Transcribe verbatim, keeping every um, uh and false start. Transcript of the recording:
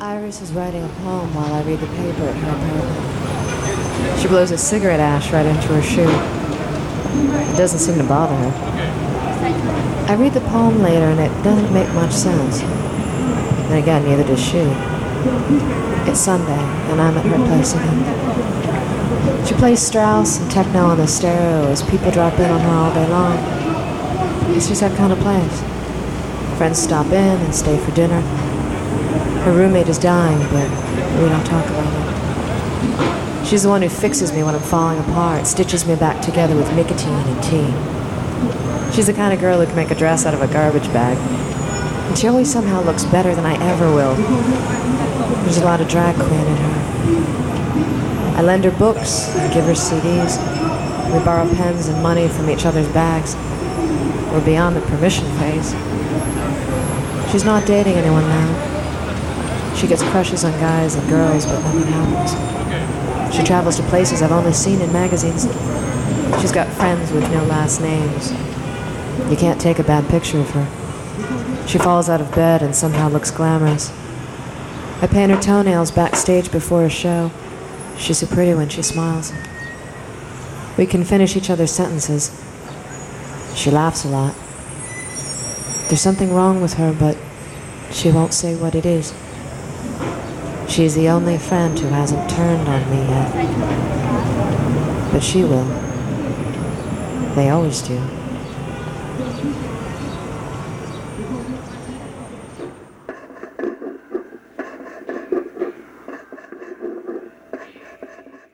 Iris is writing a poem while I read the paper at her apartment. She blows a cigarette ash right into her shoe. It doesn't seem to bother her. I read the poem later and it doesn't make much sense. Then again, neither does she. It's Sunday, and I'm at her place again. She plays Strauss and techno on the stereo as people drop in on her all day long. It's just that kind of place. Friends stop in and stay for dinner. Her roommate is dying, but we don't talk about it. She's the one who fixes me when I'm falling apart, stitches me back together with nicotine and tea. She's the kind of girl who can make a dress out of a garbage bag. And she always somehow looks better than I ever will. There's a lot of drag queen in her. I lend her books and give her C Ds. We borrow pens and money from each other's bags. We're beyond the permission phase. She's not dating anyone now. She gets crushes on guys and girls, but nothing happens. She travels to places I've only seen in magazines. She's got friends with no last names. You can't take a bad picture of her. She falls out of bed and somehow looks glamorous. I paint her toenails backstage before a show. She's so pretty when she smiles. We can finish each other's sentences. She laughs a lot. There's something wrong with her, but she won't say what it is. She's the only friend who hasn't turned on me yet. But she will. They always do.